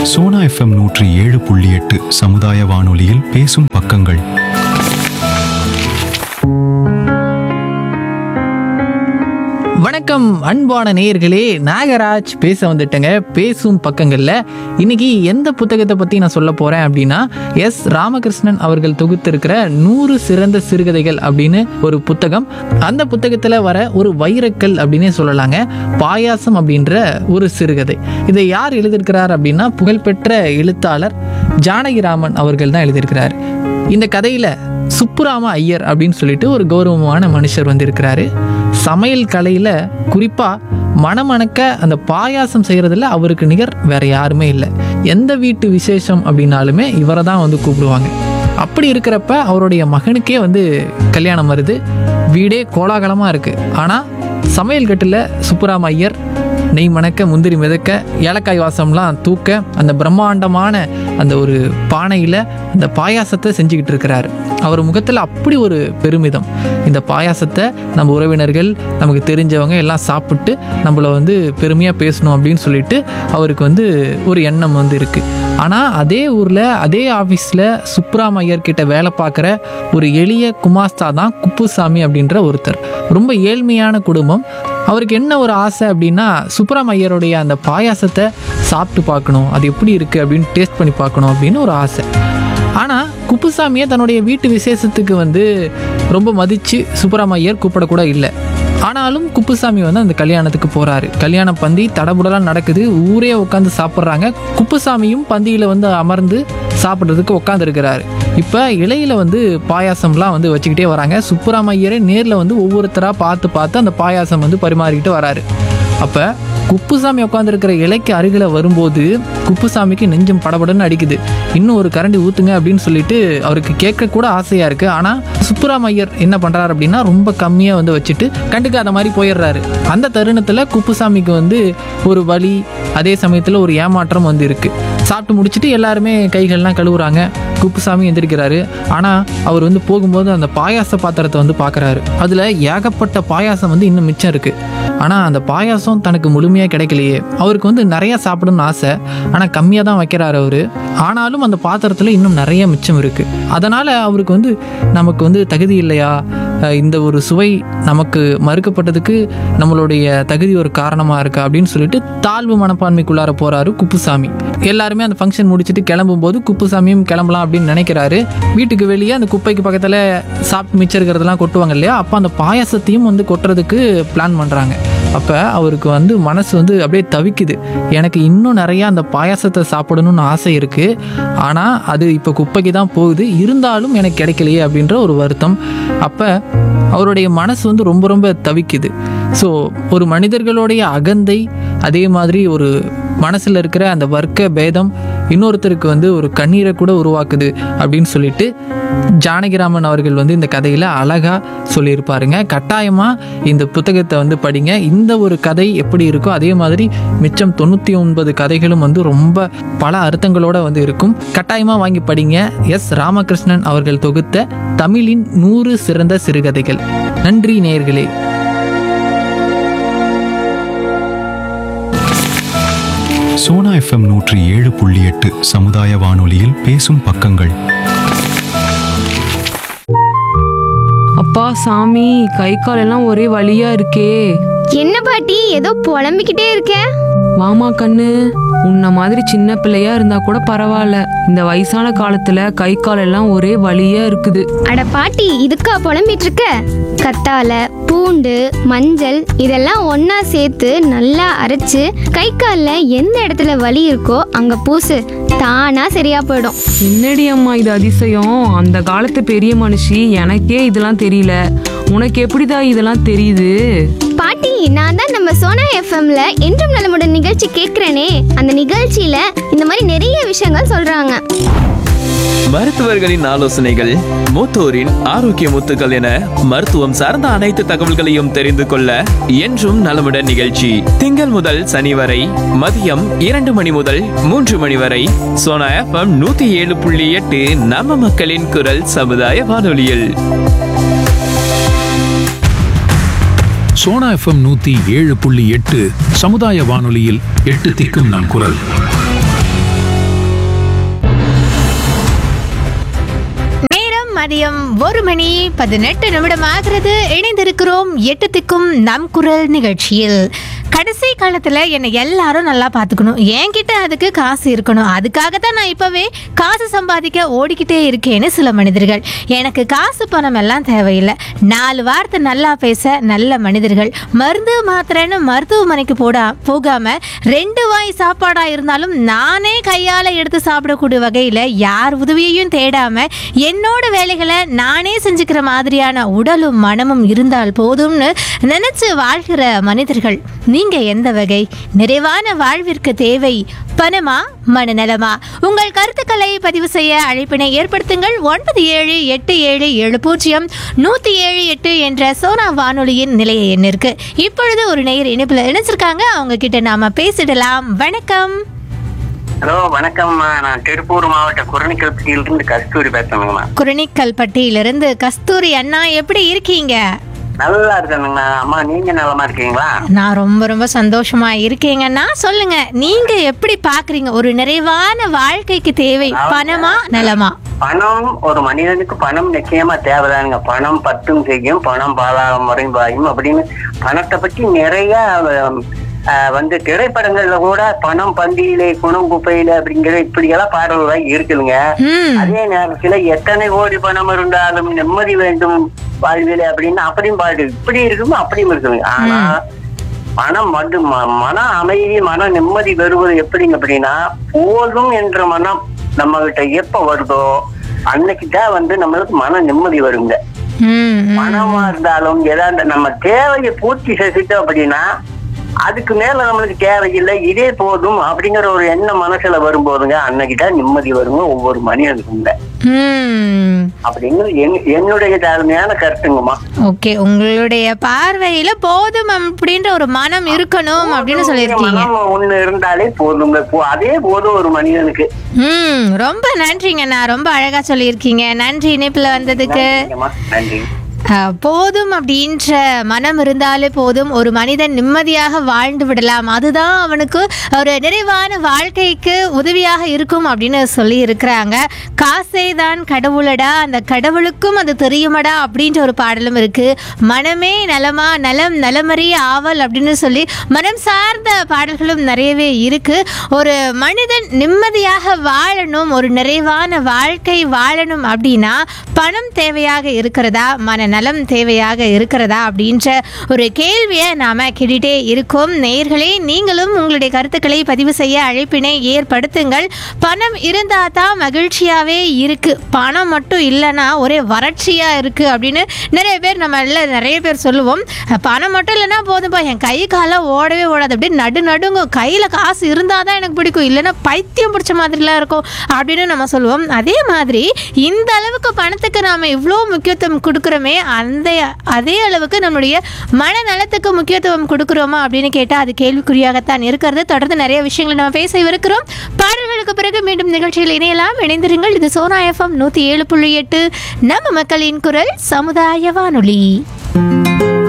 Sona FM 107.8 சமுதாய வானொலியில் பேசும் பக்கங்கள். வணக்கம் அன்பான நேயர்களே, நாகராஜ் பேச வந்துட்டேங்க. பேசும் பக்கங்களில் இன்னைக்கு எந்த புத்தகத்தை பற்றி நான் சொல்ல போகிறேன் அப்படின்னா, எஸ் ராமகிருஷ்ணன் அவர்கள் தொகுத்திருக்கிற 100 சிறந்த சிறுகதைகள் அப்படின்னு ஒரு புத்தகம். அந்த புத்தகத்தில் வர ஒரு வைரக்கல் அப்படின்னே சொல்லலாங்க. பாயாசம் அப்படின்ற ஒரு சிறுகதை. இதை யார் எழுதியிருக்கிறார் அப்படின்னா, புகழ்பெற்ற எழுத்தாளர் ஜானகிராமன் அவர்கள் தான் எழுதியிருக்கிறார். இந்த கதையில் சுப்புராம ஐயர் அப்படின்னு சொல்லிட்டு ஒரு கௌரவமான மனுஷர் வந்திருக்கிறாரு. சமையல் கலையில் குறிப்பாக மணமணக்க அந்த பாயாசம் செய்கிறதுல அவருக்கு நிகர் வேற யாருமே இல்லை. எந்த வீட்டு விசேஷம் அப்படின்னாலுமே இவரை தான் வந்து கூப்பிடுவாங்க. அப்படி இருக்கிறப்ப அவருடைய மகனுக்கே வந்து கல்யாணம் வருது. வீடே கோலாகலமாக இருக்குது. ஆனால் சமையல் கட்டில் சுப்புராம ஐயர் நெய் மணக்க, முந்திரி மிதக்க, ஏலக்காய் வாசம்லாம் தூக்க அந்த பிரம்மாண்டமான அந்த ஒரு பானையில் அந்த பாயாசத்தை செஞ்சுக்கிட்டு இருக்கிறாரு. அவர் முகத்தில் அப்படி ஒரு பெருமிதம். இந்த பாயாசத்தை நம்ம உறவினர்கள், நமக்கு தெரிஞ்சவங்க எல்லாம் சாப்பிட்டு நம்மளை வந்து பெருமையாக பேசணும் அப்படின்னு சொல்லிட்டு அவருக்கு வந்து ஒரு எண்ணம் வந்து இருக்குது. ஆனால் அதே ஊரில் அதே ஆஃபீஸில் சுப்புராம ஐயர்கிட்ட வேலை பார்க்குற ஒரு எளிய குமாஸ்தா தான் குப்புசாமி அப்படின்ற ஒருத்தர். ரொம்ப ஏழ்மையான குடும்பம். அவருக்கு என்ன ஒரு ஆசை அப்படின்னா, சுப்புராம ஐயருடைய அந்த பாயாசத்தை சாப்பிட்டு பார்க்கணும், அது எப்படி இருக்குது அப்படின்னு டேஸ்ட் பண்ணி பார்க்கணும் அப்படின்னு ஒரு ஆசை. ஆனால் குப்புசாமியை தன்னுடைய வீட்டு விசேஷத்துக்கு வந்து ரொம்ப மதித்து சுப்புராம ஐயர் கூப்பிடக்கூட இல்லை. ஆனாலும் குப்புசாமி வந்து அந்த கல்யாணத்துக்கு போகிறாரு. கல்யாண பந்தி தடபுடலாம் நடக்குது. ஊரே உட்காந்து சாப்பிட்றாங்க. குப்புசாமியும் பந்தியில் வந்து அமர்ந்து சாப்பிட்றதுக்கு உட்காந்துருக்கிறாரு. இப்போ இலையில வந்து பாயாசம்லாம் வந்து வச்சுக்கிட்டே வராங்க. சுப்புராம ஐயரே நேரில் வந்து ஒவ்வொருத்தராக பார்த்து அந்த பாயாசம் வந்து பரிமாறிக்கிட்டு வராரு. அப்போ குப்புசாமி உட்காந்துருக்கிற இலைக்கு அருகில் வரும்போது குப்புசாமிக்கு நெஞ்சம் படபடன்னு அடிக்குது. இன்னும் ஒரு கரண்டி ஊற்றுங்க அப்படின்னு சொல்லிட்டு அவருக்கு கேட்க கூட ஆசையாக இருக்குது. ஆனால் சுப்புராம ஐயர் என்ன பண்ணுறாரு அப்படின்னா, ரொம்ப கம்மியாக வந்து வச்சுட்டு கண்டுக்காத மாதிரி போயிடுறாரு. அந்த தருணத்தில் குப்புசாமிக்கு வந்து ஒரு வலி, அதே சமயத்தில் ஒரு ஏமாற்றம் வந்து இருக்குது. சாப்பிட்டு முடிச்சுட்டு எல்லாருமே கைகள்லாம் கழுவுறாங்க. குப்புசாமி எந்திரிக்கிறாரு. ஆனால் அவர் வந்து போகும்போது அந்த பாயாச பாத்திரத்தை வந்து பார்க்குறாரு. அதில் ஏகப்பட்ட பாயாசம் வந்து இன்னும் மிச்சம் இருக்குது. ஆனால் அந்த பாயாசம் தனக்கு முழுமையாக கிடைக்கலையே. அவருக்கு வந்து நிறையா சாப்பிடணும்னு ஆசை, ஆனால் கம்மியாக தான் வைக்கிறாரு அவர். ஆனாலும் அந்த பாத்திரத்தில் இன்னும் நிறைய மிச்சம் இருக்குது. அதனால் அவருக்கு வந்து நமக்கு வந்து தகுதி இல்லையா, இந்த ஒரு சுவை நமக்கு மறுக்கப்பட்டதுக்கு நம்மளுடைய தகுதி ஒரு காரணமாக இருக்கா அப்படின்னு சொல்லிட்டு தாழ்வு மனப்பான்மைக்குள்ளார போகிறாரு குப்புசாமி. எல்லாருமே அந்த ஃபங்க்ஷன் முடிச்சுட்டு கிளம்பும்போது குப்புசாமியும் கிளம்பலாம் அப்படின்னு நினைக்கிறாரு. வீட்டுக்கு வெளியே அந்த குப்பைக்கு பக்கத்தில் சாப்பிட்டு மிச்சம் இருக்கிறதெல்லாம் கொட்டுவாங்க இல்லையா, அப்போ அந்த பாயாசத்தையும் வந்து கொட்டுறதுக்கு பிளான் பண்ணுறாங்க. அப்போ அவருக்கு வந்து மனசு வந்து அப்படியே தவிக்குது. எனக்கு இன்னும் நிறையா அந்த பாயாசத்தை சாப்பிடணும்னு ஆசை இருக்குது, ஆனால் அது இப்போ குப்பைக்கு தான் போகுது, இருந்தாலும் எனக்கு கிடைக்கலையே அப்படின்ற ஒரு வருத்தம். அப்போ அவருடைய மனசு வந்து ரொம்ப ரொம்ப தவிக்குது. ஸோ ஒரு மனிதர்களுடைய அகந்தை, அதே மாதிரி ஒரு மனசில் இருக்கிற அந்த வர்க்க பேதம் இன்னொருத்தருக்கு வந்து ஒரு கண்ணீரை கூட உருவாக்குது அப்படின்னு சொல்லிட்டு ஜானகிராமன் அவர்கள் வந்து இந்த கதையில் அழகாக சொல்லியிருப்பாருங்க. கட்டாயமாக இந்த புத்தகத்தை வந்து படிங்க. இந்த ஒரு கதை எப்படி இருக்கோ அதே மாதிரி மிச்சம் 99 கதைகளும் வந்து ரொம்ப பல அர்த்தங்களோடு வந்து இருக்கும். கட்டாயமாக வாங்கி படிங்க. எஸ் ராமகிருஷ்ணன் அவர்கள் தொகுத்த தமிழின் 100 சிறந்த சிறுகதைகள். நன்றி நேயர்களே. சோனா எஃப்எம் 107.8 சமுதாய வானொலியில் பேசும் பக்கங்கள். அப்பா சாமி, கை கால் எல்லாம் ஒரே வலியா இருக்கே. என்ன பாட்டி ஏதோ புலம்பிக்கிட்டே இருக்க? வாமா கண்ணு, உன்ன மாதிரி சின்ன பிள்ளையா இருந்தா கூட பரவாயில்ல, இந்த வயசான காலத்துல கை கால் எல்லாம் ஒரே வலியா இருக்குது. அட பாட்டி, இதுக்கா புலம்பிட்டு இருக்க? கத்தாழை, பூண்டு, மஞ்சள் இதெல்லாம் ஒண்ணா சேர்த்து நல்லா அரைச்சு கை கால்ல எந்த இடத்துல வலி இருக்கோ அங்க பூசு, தானா சரியா போயிடும். என்னடி அம்மா இது அதிசயம், அந்த காலத்து பெரிய மனுஷி, எனக்கே இதெல்லாம் தெரியல, உனக்கு எப்படிதான் இதெல்லாம் தெரியுது? பாட்டி, நான் தான் நம்ம சோனா எஃப்எம்ல என்றும் நலமுடன் நிகழ்ச்சி கேட்கிறேனே, அந்த நிகழ்ச்சியில இந்த மாதிரி நிறைய விஷயங்கள் சொல்றாங்க. மருத்துவர்களின் ஆலோசனைகள், மூத்தோரின் ஆரோக்கிய முத்துக்கள் என மருத்துவம் சார்ந்த அனைத்து தகவல்களையும் தெரிந்து கொள்ள என்றும் நலமுடன் நிகழ்ச்சி திங்கள் முதல் சனி வரை மதியம் 2 மணி முதல் 3 மணி வரை சோனா எஃப்எம் 107.8 நம்ம மக்களின் குரல் சமுதாய வானொலியில். சோனா எஃப்எம் 107.8 சமுதாய வானொலியில் 8 திக்கும் நம் குரல். மதியம் 1:18 ஆகிறது. இணைந்திருக்கிறோம் 8 திக்கும் நம் குரல் நிகழ்ச்சியில். கடைசி காலத்தில் என்னை எல்லாரும் நல்லா பார்த்துக்கணும், என்கிட்ட அதுக்கு காசு இருக்கணும், அதுக்காகத்தான் நான் இப்போவே காசு சம்பாதிக்க ஓடிக்கிட்டே இருக்கேன்னு சில மனிதர்கள். எனக்கு காசு பணம் எல்லாம் தேவையில்லை, 4 வார்த்தை நல்லா பேச நல்ல மனிதர்கள். மருந்து மாத்திரைன்னு மருத்துவமனைக்கு போகாமல் 2 வாய் சாப்பாடாக இருந்தாலும் நானே கையால் எடுத்து சாப்பிடக்கூடிய வகையில் யார் உதவியையும் தேடாமல் என்னோட வேலைகளை நானே செஞ்சுக்கிற மாதிரியான உடலும் மனமும் இருந்தால் போதும்னு நினச்சி வாழ்கிற மனிதர்கள். நீங்க எந்த வகை? நிறைவான வாழ்விற்கு தேவை பணமா மனநலமா? உங்கள் கருத்துக்களை பதிவு செய்ய அழைப்பினை ஏற்படுத்துங்கள். 9787700178 என்ற சோனா வானொலியின் நிலைய எண்ணிற்கு. இப்பொழுது ஒரு நேயர் இணைப்பில் இணைச்சிருக்காங்க, அவங்க கிட்ட நாம பேசிடலாம். வணக்கம். ஹலோ, வணக்கம்மா. நான் திருப்பூர் மாவட்ட குரணிக்கல்பட்டியிலிருந்து கஸ்தூரி பேசுறேங்கம்மா. குரணிக்கல்பட்டியிலிருந்து கஸ்தூரி அண்ணா, எப்படி இருக்கீங்க? நல்லா இருக்கேங்கண்ணா. அம்மா, நீங்க நலமா இருக்கீங்களா? நான் ரொம்ப ரொம்ப சந்தோஷமா இருக்கேங்கண்ணா. சொல்லுங்க, நீங்க எப்படி பாக்குறீங்க ஒரு நிறைவான வாழ்க்கைக்கு தேவை பணமா நலமா? பணம், ஒரு மனிதனுக்கு பணம் நிச்சயமா தேவைதானுங்க. பணம் பத்தும் செய்யும், பணம் பாலாகும் முறையும் பாயும் அப்படின்னு பணத்தை பற்றி நிறைய திரைப்படங்கள்ல கூட பணம் பந்தியிலே குணம் குப்பையில அப்படிங்கிற இப்படியெல்லாம் பாடல்கள் இருக்குதுங்க. அதே நேரத்துல எத்தனை கோடி பணம் இருந்தாலும் நிம்மதி வேண்டும் வாழ்வில அப்படின்னு அப்படியும் பாடு இப்படி இருக்கும் அப்படியும் இருக்குதுங்க. ஆனா மனம் மன அமைதி மன நிம்மதி வருவது எப்படிங்க அப்படின்னா, போதும் என்ற மனம் நம்ம கிட்ட எப்ப வருதோ அன்னைக்குதான் நம்மளுக்கு மன நிம்மதி வருங்க. பணமா இருந்தாலும் ஏதாவது நம்ம தேவையை பூர்த்தி செஞ்சுட்டோம் அப்படின்னா அதுக்கு மேல நம்மளுக்கு தேவையில்லை, இதே போதும் அப்படிங்கிற ஒரு எண்ணம் மனசுல வரும்போதுங்க அன்னைக்குதான் நிம்மதி வருங்க ஒவ்வொரு மனிதனுக்குங்க அப்படின்னு என்னுடைய தாழ்மையான கருத்துங்கம்மா. ஓகே, உங்களுடைய பார்வையில போதும் அப்படின்ற ஒரு மனம் இருக்கணும் அப்படின்னு சொல்லிருக்கீங்க. ஒண்ணு இருந்தாலே போதுங்க, அதே போதும் ஒரு மனிதனுக்கு. ரொம்ப நன்றிங்கண்ணா, ரொம்ப அழகா சொல்லியிருக்கீங்க. நன்றி இணைப்புல வந்ததுக்கு. நன்றி. போதும் அப்படின்ற மனம் இருந்தாலே போதும், ஒரு மனிதன் நிம்மதியாக வாழ்ந்து விடலாம், அதுதான் அவனுக்கு ஒரு நிறைவான வாழ்க்கைக்கு உதவியாக இருக்கும் அப்படின்னு சொல்லி இருக்கிறாங்க. காசே தான் கடவுளடா, அந்த கடவுளுக்கும் அது தெரியுமடா அப்படின்ற ஒரு பாடலும் இருக்கு. மனமே நலமா நலம் நலமறிய ஆவல் அப்படின்னு சொல்லி மனம் சார்ந்த பாடல்களும் நிறையவே இருக்கு. ஒரு மனிதன் நிம்மதியாக வாழணும், ஒரு நிறைவான வாழ்க்கை வாழணும் அப்படின்னா பணம் தேவையாக இருக்கிறதா, மன நலம் தேவையாக இருக்கிறதா அப்படின்ற ஒரு கேள்வியை நாம கேட்டுட்டே இருக்கோம். நேயர்களே, நீங்களும் உங்களுடைய கருத்துக்களை பதிவு செய்ய அழைப்பினை ஏற்படுத்துங்கள். பணம் இருந்தா தான் மகிழ்ச்சியாவே இருக்கு, பணம் மட்டும் இல்லைன்னா ஒரே வறட்சியா இருக்கு அப்படின்னு நிறைய பேர் சொல்லுவோம். பணம் மட்டும் இல்லைன்னா போதும்பா, என் கை காலம் ஓடவே ஓடாது, அப்படியே நடுங்கும், கையில காசு இருந்தாதான் எனக்கு பிடிக்கும், இல்லைன்னா பைத்தியம் பிடிச்ச மாதிரிலாம் இருக்கும் அப்படின்னு நம்ம சொல்லுவோம். அதே மாதிரி இந்த அளவுக்கு பணத்துக்கு நாம இவ்வளோ முக்கியத்துவம் கொடுக்குறோமே, அதே அளவுக்கு நம்மளுடைய மனநலத்துக்கு முக்கியத்துவம் கொடுக்குறோமா அப்படின்னு கேட்டால் அது கேள்விக்குறியாகத்தான் இருக்கிறது. தொடர்ந்து நிறைய விஷயங்களை நம்ம பேச இருக்கிறோம். பாடல்களுக்கு பிறகு மீண்டும் நிகழ்ச்சியில் இணையலாம். இணைந்திருங்கள். இது சோனா FM 107.8 நம்ம மக்களின் குரல் சமுதாய வானொலி.